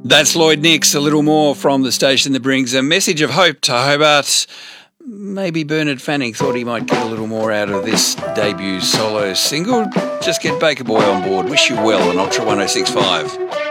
That's Lloyd Nix, a little more from the station that brings a message of hope to Hobart. Maybe Bernard Fanning thought he might get a little more out of this debut solo single. Just get Baker Boy on board. Wish you well on Ultra 1065.